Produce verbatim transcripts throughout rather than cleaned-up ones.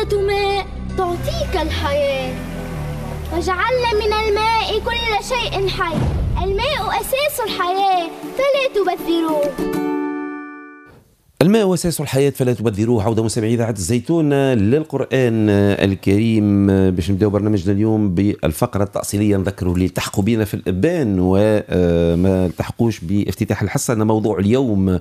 قطرة ماء تعطيك الحياة، وجعلنا من الماء كل شيء حي. الماء أساس الحياة فلا تبذروه. الماء أساس الحياة فلا تبذروه. عودة مستمعي إذاعة الزيتون للقرآن الكريم باش نبداو برنامجنا اليوم بالفقرة التأصيلية. نذكروا اللي تحقوا بينا في الإبان وما تحقوش بافتتاح الحصة أن موضوع اليوم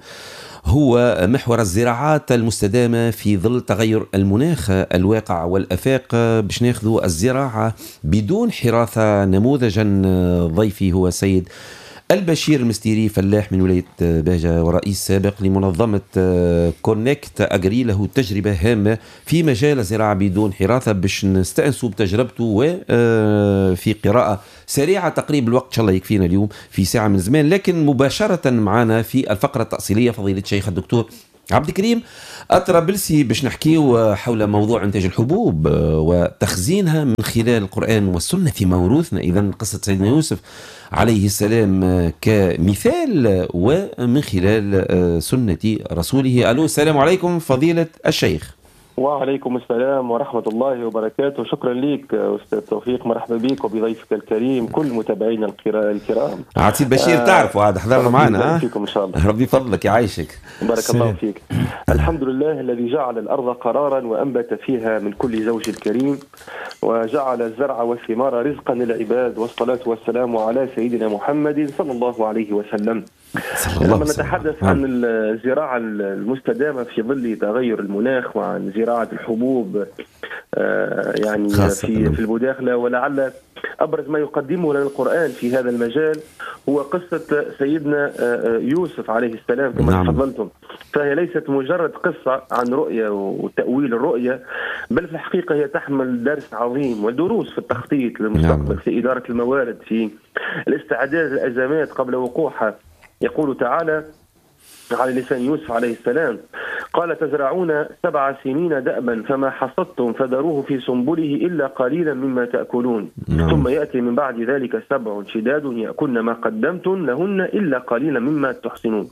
هو محور الزراعات المستدامة في ظل تغير المناخ الواقع والأفاق. باش ناخذوا الزراعة بدون حراثة. نموذجا ضيفي هو سيد البشير المستيري، فلاح من ولاية باجة ورئيس سابق لمنظمة كونكت أجري، له تجربة هامة في مجال الزراعة بدون حراثة. باش نستأنسوا بتجربته وفي قراءة سريعة تقريب الوقت إن شاء الله يكفينا اليوم في ساعة من زمان. لكن مباشرة معنا في الفقرة التأصيلية فضيلة الشيخ الدكتور عبد الكريم الطرابلسي باش نحكيو حول موضوع إنتاج الحبوب وتخزينها من خلال القرآن والسنة في موروثنا. إذن قصة سيدنا يوسف عليه السلام كمثال ومن خلال سنة رسوله. ألو، السلام عليكم فضيلة الشيخ. وعليكم السلام ورحمة الله وبركاته. شكرا لك أستاذ توفيق، مرحبا بك وبضيفك الكريم كل متابعينا الكرام. عتيب بشير آه تعرفوا هذا حضرنا معنا. فيكم إن شاء الله. ربي فضلك يعيشك. بارك السلام. الله فيك. الحمد لله الذي جعل الأرض قرارا وأنبت فيها من كل زوج كريم، وجعل الزرع والثمار رزقا للعباد، والصلاة والسلام على سيدنا محمد صلى الله عليه وسلم. لما نتحدث عن الزراعة المستدامة في ظل تغير المناخ وعن زراعة الحبوب يعني في في البداخلة، ولعل أبرز ما يقدمه لنا القرآن في هذا المجال هو قصة سيدنا يوسف عليه السلام كما تفضلتم. فهي ليست مجرد قصة عن رؤية وتأويل الرؤية، بل في الحقيقة هي تحمل درس عظيم ودروس في التخطيط للمستقبل، في إدارة الموارد، في الاستعداد للأزمات قبل وقوعها. يقول تعالى على لسان يوسف عليه السلام: قال تزرعون سبع سنين دأبا فما حصدتم فذروه في سنبله إلا قليلا مما تأكلون ثم يأتي من بعد ذلك سبع شداد يأكلن ما قدمتم لهن إلا قليلا مما تحصنون.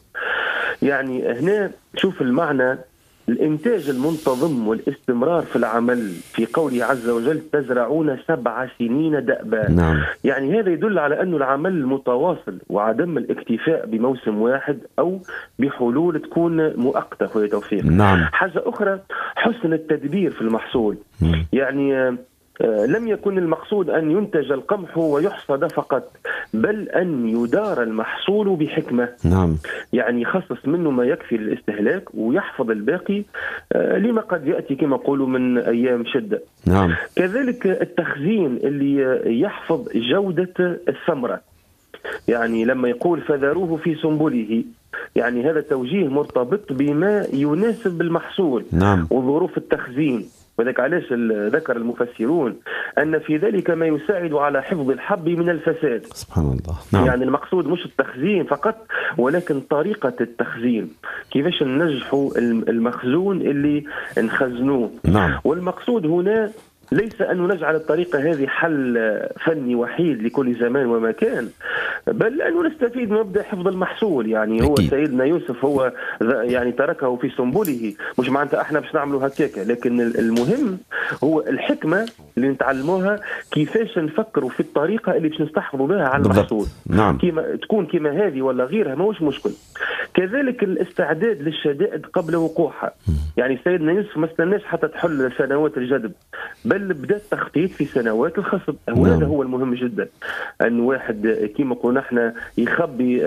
يعني هنا شوف المعنى، الإنتاج المنتظم والاستمرار في العمل في قوله عز وجل تزرعون سبع سنين دأبا. نعم. يعني هذا يدل على أن العمل متواصل وعدم الاكتفاء بموسم واحد أو بحلول تكون مؤقتة. وهي توفيق. نعم. حاجة أخرى حسن التدبير في المحصول. م. يعني لم يكن المقصود أن ينتج القمح ويحصد فقط، بل أن يدار المحصول بحكمة. نعم. يعني يخصص منه ما يكفي للاستهلاك ويحفظ الباقي لما قد يأتي كما قولوا من أيام شدة. نعم. كذلك التخزين اللي يحفظ جودة الثمرة. يعني لما يقول فذروه في سنبله، يعني هذا توجيه مرتبط بما يناسب المحصول. نعم. وظروف التخزين. وذلك علاش ذكر المفسرون أن في ذلك ما يساعد على حفظ الحب من الفساد. سبحان الله. نعم. يعني المقصود مش التخزين فقط، ولكن طريقة التخزين، كيفاش ننجحوا المخزون اللي نخزنوه. نعم. والمقصود هنا ليس أن نجعل الطريقة هذه حل فني وحيد لكل زمان ومكان، بل أن نستفيد من مبدأ حفظ المحصول. يعني هو أكيد. سيدنا يوسف هو يعني تركه في سنبله، مش معناتها احنا باش نعملوا هكاك، لكن المهم هو الحكمة اللي نتعلموها، كيفاش نفكروا في الطريقة اللي باش نستحفظوا بها على المحصول. نعم. كيما تكون كيما هذه ولا غيرها ماهوش مشكل. كذلك الاستعداد للشدائد قبل وقوعها. يعني سيدنا يوسف ما استناش حتى تحل سنوات الجدب، بل بدا التخطيط في سنوات الخصب. وهذا نعم. هو المهم جدا، ان واحد كيما قلنا احنا يخبي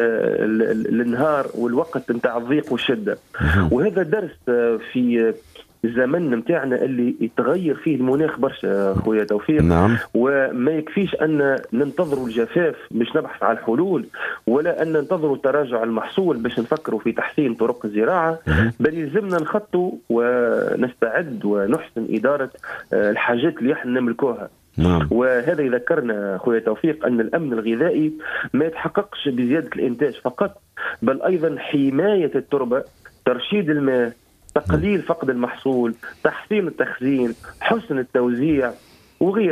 النهار والوقت نتاع الضيق والشده. وهذا درس في الزمن متاعنا اللي يتغير فيه المناخ برشا خويا توفيق. نعم. وما يكفيش ان ننتظروا الجفاف باش نبحث على الحلول، ولا ان ننتظروا تراجع المحصول باش نفكروا في تحسين طرق الزراعه، بل يلزمنا نخطوا ونستعد ونحسن اداره الحاجات اللي احنا نملكوها. نعم. وهذا يذكرنا خويا توفيق ان الامن الغذائي ما يتحققش بزياده الانتاج فقط، بل ايضا حمايه التربه، ترشيد الماء، تقليل فقد المحصول، تحسين التخزين، حسن التوزيع وغيرها.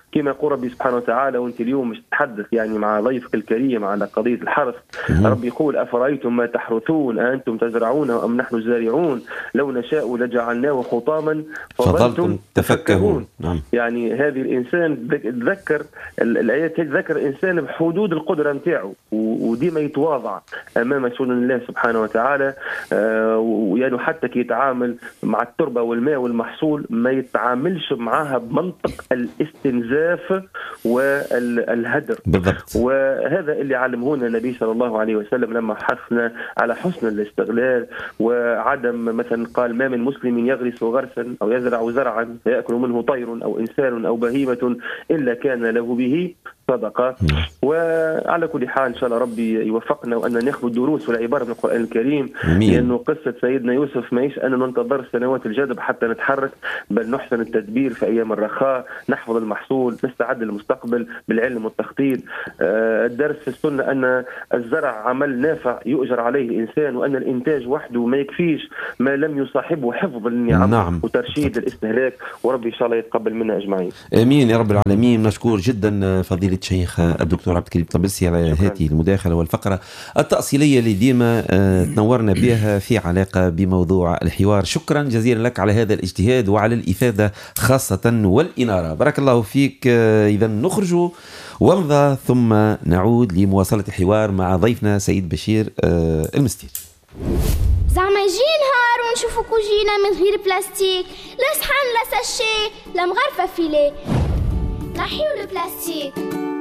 كما يقول ربي سبحانه وتعالى، وانت اليوم مش تتحدث يعني مع ضيفك الكريم على قضيه الحرث. ربي يقول افرايتم ما تحرثون انتم تزرعونه ام نحن الزارعون لو نشاء لجعلناه حطاما فظلتم تفكهون. نعم. يعني هذه الانسان تذكر الايات، تذكر الانسان بحدود القدره نتاعو وديما يتواضع امام سنن الله سبحانه وتعالى. ويعني حتى كي يتعامل مع التربه والماء والمحصول ما يتعاملش معها بمنطق الاستنزاف والهدر بالضبط. وهذا اللي علمهنا النبي صلى الله عليه وسلم لما حثنا على حسن الاستغلال وعدم، مثلا قال ما من مسلم يغرس غرسا او يزرع زرعا فيأكل منه طير او انسان او بهيمه الا كان له به صدقه. وعلى كل حال ان شاء الله ربي يوفقنا وان ناخذ دروس والعباره من القران الكريم، لانه قصه سيدنا يوسف ماهيش ان ننتظر سنوات الجدب حتى نتحرك، بل نحسن التدبير في ايام الرخاء، نحفظ المحصول، نستعد للمستقبل بالعلم والتخطيط. الدرس في السنه ان الزرع عمل نافع يؤجر عليه الانسان، وان الانتاج وحده ما يكفيش ما لم يصاحبه حفظ النعم. نعم. وترشيد الاستهلاك، وربي ان شاء الله يتقبل منا اجمعين. امين يا رب العالمين. نشكر جدا فضيله الشيخ الدكتور عبد الكريم طبلسي على هذه المداخله والفقره التأصيليه اللي ديما تنورنا بها في علاقه بموضوع الحوار. شكرا جزيلا لك على هذا الاجتهاد وعلى الافاده خاصه والاناره. بارك الله فيك. اذا نخرج ونمضى ثم نعود لمواصله الحوار مع ضيفنا سيد بشير المستير. زعما يجي نهار ونشوفوا كوجينا من غير بلاستيك، لا صحن لا ساشي لا مغرفه فيليه. نحيو البلاستيك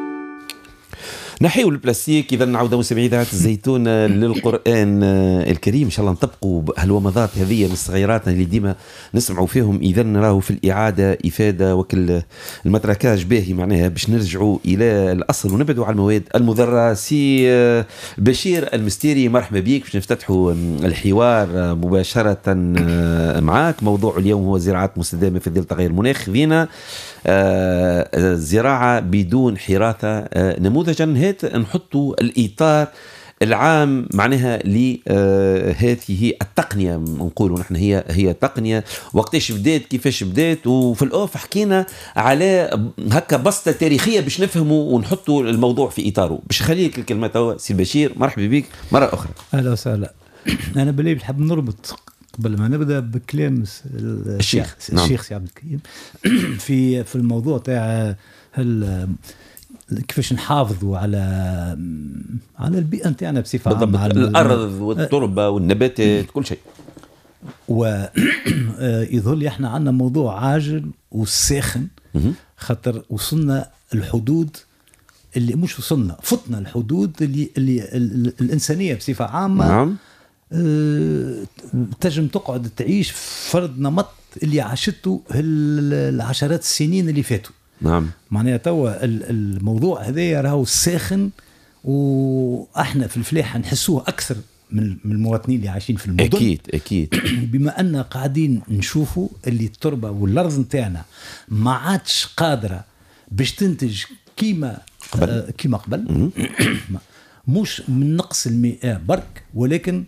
نحيو البلاستيك. إذا نعود مستمعي إذاعة الزيتون للقرآن الكريم، إن شاء الله نطبقوا هالومضات هذه من الصغيرات اللي ديما نسمعوا فيهم. إذا نراه في الإعادة إفادة وكل المتركاج باهي معناها باش نرجعوا إلى الأصل ونبعدوا على المواد المضرة. سي بشير المستيري مرحبا بك، باش نفتتحوا الحوار مباشرة معاك. موضوع اليوم هو زراعات مستدامة في ظل تغير المناخ. خذينا الزراعة بدون حراثة نموذجا، هات نحطوا الإطار العام معناها لهذه التقنية. نقولوا نحن هي هي تقنية، وقتاش بدات، كيفاش بدات، وفي الأوف حكينا على هكا بسطة تاريخية باش نفهموا ونحطوا الموضوع في إطاره. باش خليك الكلمة توا سي بشير، مرحبا بك مرة أخرى. أهلا وسهلا. أنا بالله بحب نربط قبل ما نبدأ بكلام الشيخ الشيخ سي عبد الكريم في في الموضوع تاع هل كيفاش نحافظوا على على البيئة نتاعنا بصفة عامة، على الأرض والتربة والنباتات كل شيء. ويظهر لي احنا عندنا موضوع عاجل وساخن، خاطر وصلنا الحدود اللي مش وصلنا فتنا الحدود اللي اللي الإنسانية بصفة عامة. نعم. أه تجم تقعد تعيش فرض نمط اللي عاشته العشرات السنين اللي فاتوا. نعم. معناها توا الموضوع هذا راهو ساخن، واحنا في الفلاحة نحسوه اكثر من المواطنين اللي عايشين في المدن. اكيد اكيد. بما ان قاعدين نشوفوا اللي التربة والارض نتاعنا ما عادش قادرة باش تنتج كيما قبل آه كيما قبل مش من نقص المياه برك، ولكن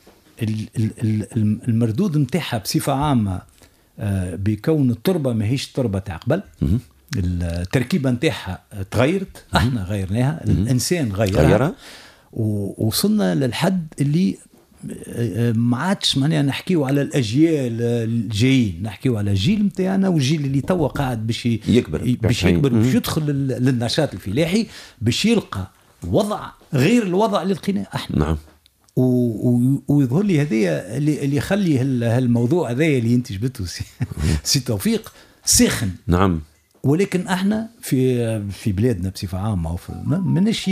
المردود نتاعها بصفة عامة بكون التربة ما هيش تربة تاع قبل. التركيبة نتاعها تغيرت، احنا غيرناها، الانسان غيرها، ووصلنا للحد اللي ما عادش معناها نحكيو على الاجيال الجايين، نحكيو على الجيل نتاعنا والجيل اللي توا قاعد باش يكبر باش يكبر باش يدخل للنشاط الفلاحي باش يلقى وضع غير الوضع اللي لقيناه احنا. نعم. ويظهر لي هذايا اللي يخلي هالموضوع هذايا اللي انت جبته سي توفيق سخن. نعم. ولكن احنا في في بلادنا بصفه عامه ماناش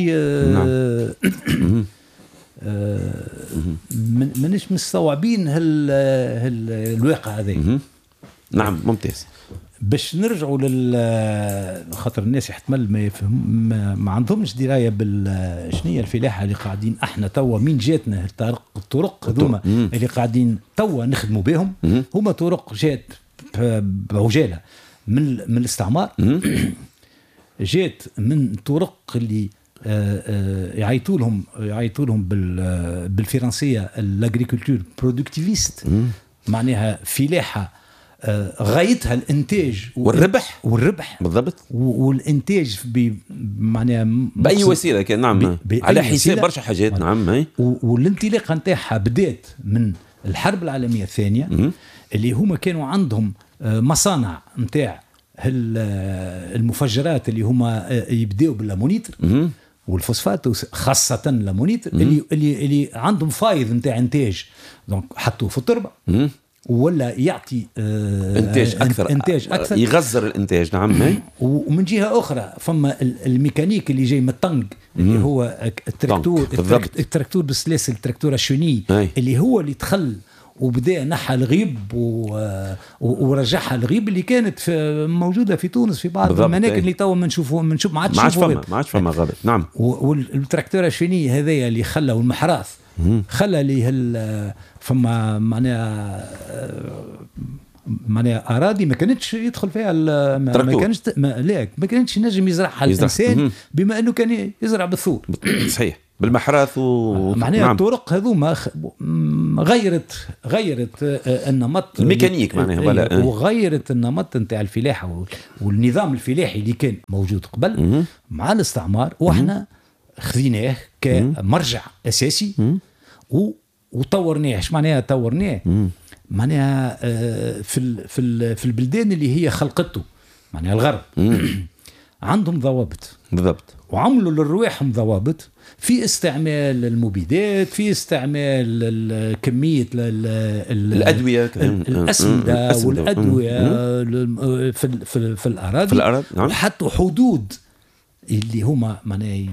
ماناش مستوعبين هال الواقع هذا. نعم ممتاز. باش نرجعوا لل خاطر الناس يحتمل ما يفهم ما, ما عندهمش درايه بالشنيه الفلاحه اللي قاعدين احنا توا مين جاتنا الطرق هذوما اللي قاعدين توا نخدموا بهم. هما طرق جات بعجاله من من الاستعمار، جات من طرق اللي يعيطوا لهم يعيطوا لهم بالفرنسيه الاغريكولتور برودكتيفيست، معناها فلاحه غايتها الانتاج والربح والربح بالضبط، والانتاج معناها باي وسيله كان. نعم، على حساب برشا حاجات. نعم، هي والانطلاقه نتاعها بدات من الحرب العالميه الثانيه م- اللي هما كانوا عندهم مصانع نتاع المفجرات اللي هما يبداوا باللامونيتر م- والفوسفات خاصه اللامونيتر اللي اللي اللي عندهم فايض نتاع انتاج، دونك حطوه في التربه م- ولا يعطي آه انتاج اكثر انتاج اكثر يغزر الانتاج. نعم. ومن جهه اخرى فما الميكانيك اللي جاي من الطنق اللي هو التراكتور التراكتور بالسلاسل، التراكتور الشوني اللي هو اللي دخل وبدا نحى الغيب ورجعها الغيب اللي كانت في موجوده في تونس في بعض الاماكن اللي توا بنشوفوا بنشوف ما عادش فما ما عادش فما غابه. نعم. والتراكتور الشوني هذايا اللي خلى والمحراث خلى لي فما معناها معناها اراضي ما كانتش يدخل فيها ما كانش ما لا ما كانتش نجم يزرعها الانسان بما انه كان يزرع بالثور. صحيح، بالمحراث و... معناها نعم. الطرق هذوما غيرت غيرت النمط الميكانيك معناها ولا وغيرت النمط نتاع الفلاحه والنظام الفلاحي اللي كان موجود قبل مع الاستعمار، واحنا خذيناه كمرجع اساسي و وطورناه. ايش معناها طورناه؟ معناها في في في البلدان اللي هي خلقته معناها الغرب عندهم ضوابط بالضبط، وعملوا للرواحهم ضوابط في استعمال المبيدات، في استعمال كميه الادويه الاسمده والادويه في في في الاراضي في الأراضي. نعم. وحطوا حدود اللي هما معناها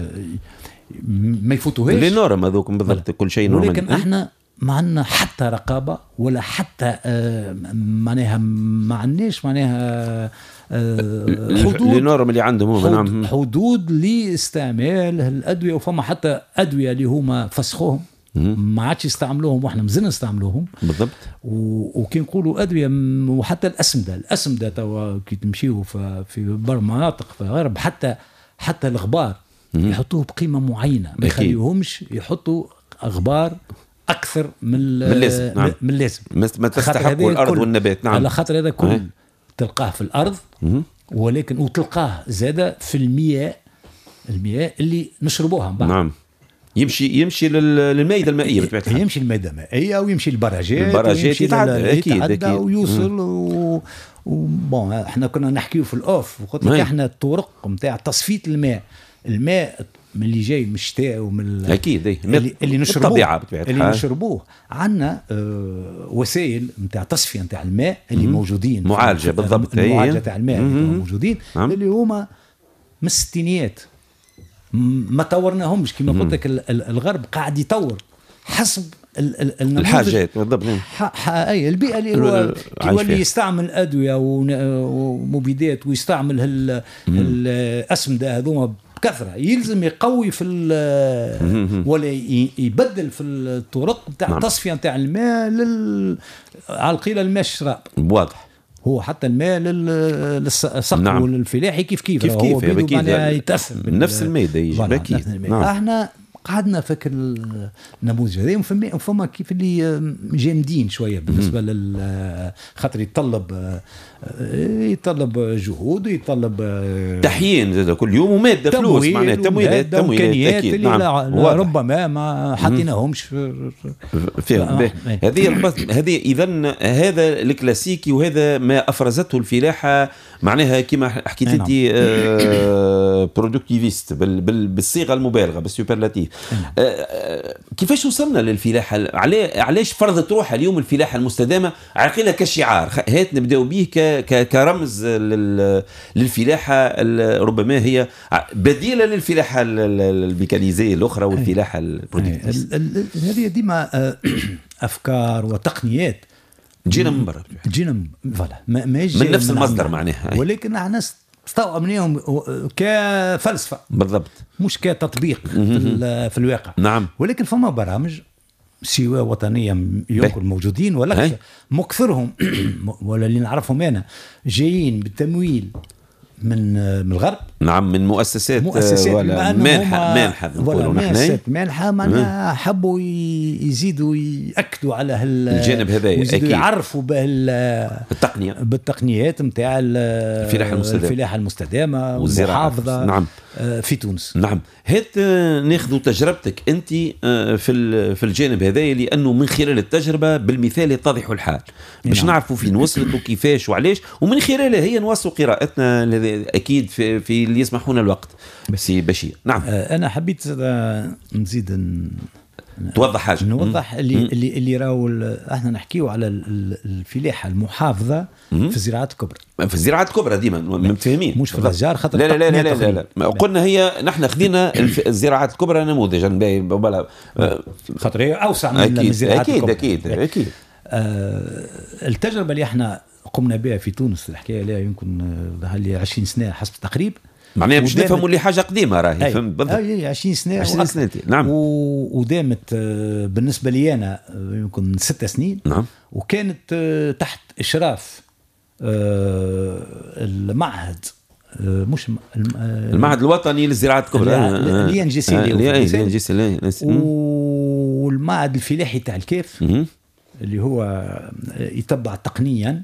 ما يفوتوهاش اللي نورم هذوك بالضبط، كل شيء نورمال. ولكن احنا ما عندنا حتى رقابه ولا حتى آه معناها ما عندناش معناها آه حدود اللي نورم اللي عندهم هما. نعم. حدود لاستعمال الادويه، وفما حتى ادويه اللي هما فسخوهم ما عادش يستعملوهم واحنا مازلنا نستعملوهم بالضبط. وكي نقولوا ادويه وحتى الاسمده الاسمده توا كي تمشيوا في بر مناطق في الغرب حتى حتى الغبار يحطوه بقيمه معينه، ما يخليوهمش يحطوا اغبار اكثر من اللازم. نعم. من اللازم ما تستحقوا الارض والنبات. نعم. على خاطر هذا كل تلقاه في الارض م- ولكن وتلقاه زاده في المياه المياه اللي نشربوها بعد. نعم. يمشي يمشي للمائده المائيه بطبيعه الحال، يمشي المائده المائيه ويمشي البراجات البراجات يتعدى اكيد اكيد ويوصل و... وبون احنا كنا نحكيو في الاوف وقلت لك احنا الطرق نتاع تصفيه الماء الماء من اللي جاي من الشتاء ومن اكيد اللي, اللي نشربوه الطبيعه اللي نشربوه عندنا اه وسائل نتاع تصفيه نتاع الماء اللي موجودين معالجه بالضبط، المعالجه تاع الماء اللي موجودين مم. اللي هما من الستينيات ما طورناهمش كما قلت لك. الغرب قاعد يطور حسب الحاجات بالضبط. اي البيئه اللي هو يولي يستعمل ادويه ومبيدات ويستعمل الاسمده هذوما بكثره، يلزم يقوي في ولا يبدل في الطرق نتاع نعم. التصفيه نتاع الماء لل على القيله الماء الشراب واضح. هو حتى الماء للسقي نعم. والفلاحي كيف كيف كيف كيف هو يتاثر نفس الماء اكيد. نعم. احنا قعدنا فكر النموذج هذا وفما فما كيف اللي جامدين شويه بالنسبه لل خاطر يتطلب يتطلب جهود ويتطلب تحيين زاد كل يوم وماده فلوس معناها تمويلات تمويلات اكيد. نعم. ربما ما حطيناهمش فيهم. هذه هذه اذا هذا الكلاسيكي وهذا ما افرزته الفلاحه معناها كما حكيت انت برودكتيفيست بالصيغه المبالغه بالسوبرلاتيف. كيفاش وصلنا للفلاحه؟ علاش فرضت روحها اليوم الفلاحه المستدامه عقيله كشعار؟ هات نبداو به كرمز للفلاحه ربما هي بديله للفلاحه الميكانيزيه الاخرى والفلاحه البرودكتيفيست. هذه ديما افكار وتقنيات جينا من برا، جينا فوالا ما من نفس المصدر معناها، ولكن احنا استوعبناهم كفلسفه بالضبط مش كتطبيق في, في الواقع. نعم. ولكن فما برامج سواء وطنيه يمكن موجودين ولا مكثرهم ولا اللي نعرفهم انا جايين بالتمويل من من الغرب. نعم، من مؤسسات مؤسسات ولا مانحه مانحه نقولوا مؤسسات مانحه معناها حبوا يزيدوا ياكدوا على الجانب هذايا، يزيدوا يعرفوا بالتقنيه بالتقنيات نتاع الفلاحه المستدامه الفلاحه المستدامه والمحافظه. نعم. في تونس. نعم. هات ناخذ تجربتك انت في في الجانب هذايا، لانه من خلال التجربه بالمثال يتضح الحال باش نعم. نعرفوا فين وصلت وكيفاش وعلاش، ومن خلالها هي نواصلوا قراءتنا اكيد في, في اللي يسمحونا الوقت. سي بشير. نعم. انا حبيت نزيد توضح حاجه، نوضح اللي مم. اللي اللي راهو احنا نحكيو على الفلاحه المحافظه مم. في الزراعات الكبرى. في الزراعات الكبرى ديما متفاهمين، مش في الاشجار خاطر لا لا لا لا, لا, لا, لا. قلنا هي نحن خذينا الزراعات الكبرى نموذجا باهي خاطر هي اوسع من أكيد الزراعات أكيد الكبرى. اكيد اكيد اكيد. آه التجربه اللي احنا قمنا بها في تونس الحكايه لها يمكن هل عشرين سنه حسب التقريب، معناها باش نفهموا اللي حاجه قديمه راهي فهمت بالضبط. اي عشرين سنه عشرين سنه نعم. ودامت بالنسبه لي انا يمكن ست سنين. نعم. وكانت تحت اشراف المعهد، مش المعهد الوطني للزراعات الكبرى اللي ينجسي اللي والمعهد الفلاحي تاع الكيف اللي هو يتبع تقنيا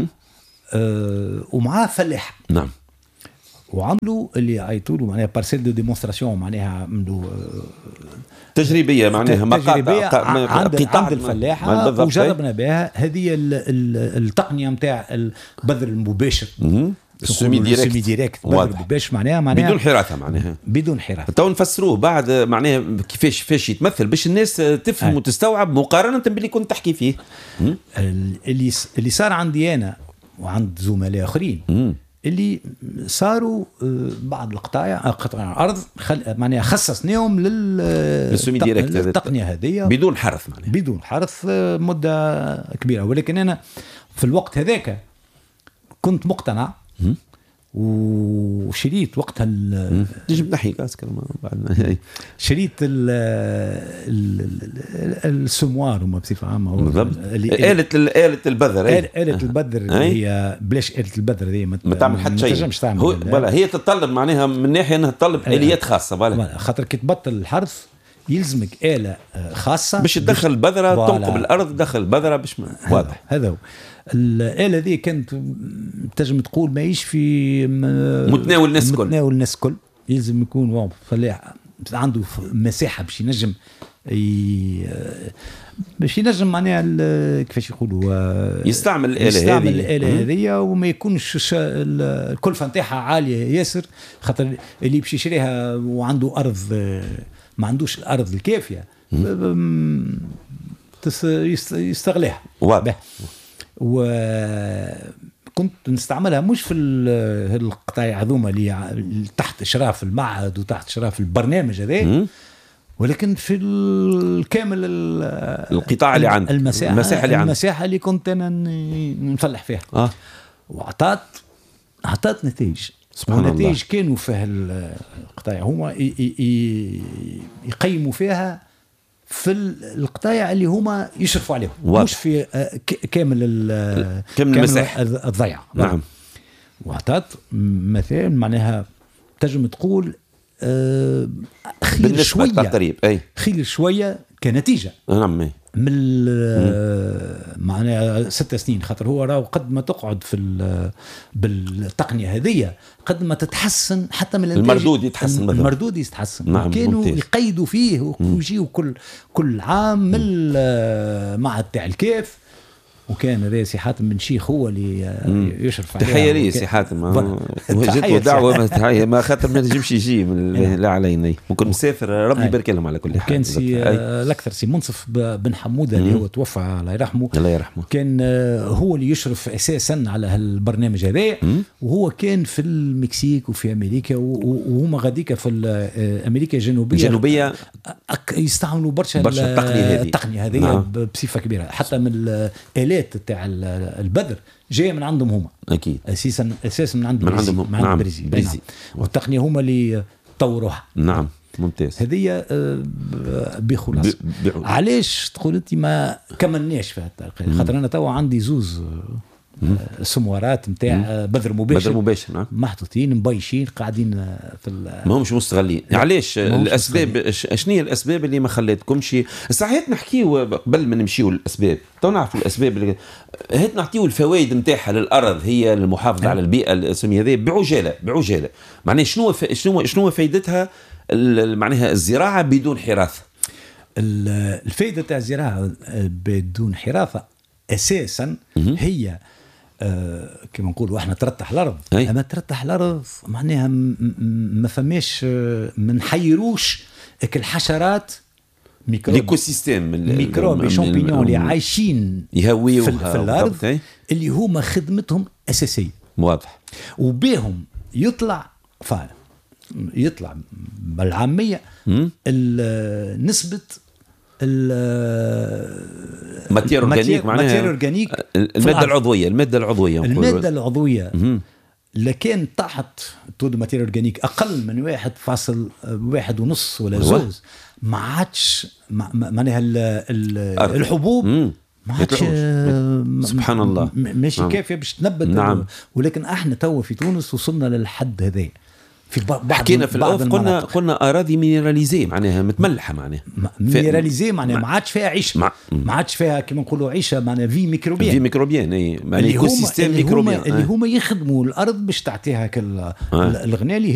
ومعاه فلاح. نعم. وعملوا اللي عيطوا له معناها بارسيل دو ديمونستراسيون، معناها عملوا تجريبيه معناها مقاطع عند, عند الفلاحه وجربنا بها هذه التقنيه نتاع البذر المباشر السيمي ديريكت. السيمي ديريكت بذر مباشر معناها معناها بدون حراثه معناها بدون حراثه. تو نفسروه بعد معناها كيفاش كيفاش يتمثل باش الناس تفهم أي. وتستوعب مقارنه باللي كنت تحكي فيه. اللي اللي صار عندي انا وعند زملاء اخرين مم. اللي صاروا بعض القطاع قطاع ارض خل... معناها خصصناهم للتقنيه هذه بدون حرث معناها بدون حرث مده كبيره. ولكن انا في الوقت هذاك كنت مقتنع وشريت وقتها نجم نحكي كاسكر بعد شريت السموار هما بصفه عامه بالضبط آلة آلة البذر آلة البذر اللي هي بلاش آلة البذر هذه ما تعمل حتى شيء هو بلا هي تتطلب معناها من ناحيه انها تطلب آليات خاصه بلا خاطر كي تبطل الحرث يلزمك آلة خاصه باش تدخل البذره تنقب الارض تدخل البذره باش واضح. هذا هو الآلة ذي كانت تنجم تقول ماهيش في متناول الناس الكل متناول الناس الكل يلزم يكون واو فلاح عنده مساحة باش ينجم ي... باش ينجم معناها كيفاش يقولوا يستعمل الآلة هذه يستعمل الآلة هذه وما يكونش الكلفة نتاعها عالية ياسر خاطر اللي باش يشريها وعنده أرض ما عندوش الأرض الكافية يستغلها واضح. وكنت نستعملها مش في القطاع هذوما اللي تحت إشراف المعهد وتحت إشراف البرنامج هذا ولكن في الكامل القطاع اللي عند المساحة, المساحة اللي عند المساحة اللي كنت أنا نفلح فيها آه. وعطات عطات نتائج ونتائج كانوا في القطاع هما يقيموا فيها في القطاع اللي هما يشرفوا عليهم واضح. مش في كامل كامل المساحة الضيعة. نعم. وعطات مثال معناها تجم تقول خير شوية أي. خير شوية كنتيجة. نعم. من معناها ست سنين خاطر هو راهو قد ما تقعد في بالتقنية هذه قد ما تتحسن حتى من المردود يتحسن المردود يتحسن. نعم. كانوا ممتاز. يقيدوا فيه ويجيوا كل كل عام من المعهد تاع الكيف وكان هذا سي حاتم بن شيخ هو اللي يشرف عليه. تحية لي سي حاتم وجدت دعوة تحية ما خاطر ما نجمش يجي من لا علينا ممكن مسافر ربي يبارك لهم على كل حال. كان سي الأكثر سي منصف بن حمودة اللي هو توفى الله يرحمه الله يرحمه كان هو اللي يشرف أساسا على هالبرنامج هذا وهو كان في المكسيك وفي أمريكا وهما غاديك في أمريكا الجنوبية جنوبية يستعملوا برشا برشا التقنية هذه التقنية هذه نعم. بصفة كبيرة حتى من الآلات تاع البذر جايه من عندهم هما اكيد اساسا اساسا من عند من عندهم من عند بريزي بريزي نعم. والتقنيه هما اللي طوروها. نعم ممتاز. هذه بخلاص علاش تقول انت ما كملناش في هالطريقه خاطر انا توا عندي زوز السموارات نتاع بذر مباشر بذر مباشر نعم. محطوطين مبيشين قاعدين في ما همش مستغلين. علاش الاسباب؟ شنو هي الاسباب اللي ما خلاتكمش صحيح نحكيو قبل ما نمشيو للاسباب تو نعرفوا الاسباب اللي هات نعطيو الفوائد نتاعها للارض هي المحافظه على البيئه السميه هذه بعجاله بعجاله معناها شنو شنو شنو فائدتها معناها الزراعه بدون حراثه؟ الفائده تاع الزراعه بدون حراثه اساسا هي آه كما نقولوا احنا ترتح الارض أي. اما ترتح الارض معناها ما فماش ما نحيروش الحشرات ميكروب ليكو سيستيم ميكروب شامبينيون اللي عايشين يهويوا في, في الارض اللي هما خدمتهم اساسيه واضح وبيهم يطلع فعلا يطلع بالعاميه نسبه ماتير اورجانيك معناها ماتير اورجانيك الماده العضويه الماده العضويه الماده العضويه لكن تحت تود ماتير اورجانيك اقل من واحد فاصل واحد ونص ولا زوز ما عادش معناها الحبوب ما عادش سبحان الله ماشي نعم. كافيه باش تنبت نعم. ولكن احنا تو في تونس وصلنا للحد هذا في بعض حكينا في الاوف قلنا قلنا اراضي مينيراليزي معناها متملحه معناها مينيراليزي معناها ما عادش فيها عيشه مع... ما عادش فيها كما نقولوا عيشه معناها في ميكروبيان في ميكروبيان اي معناها ايكو سيستيم ميكروبيان اللي هما يخدموا الارض باش تعطيها الغناء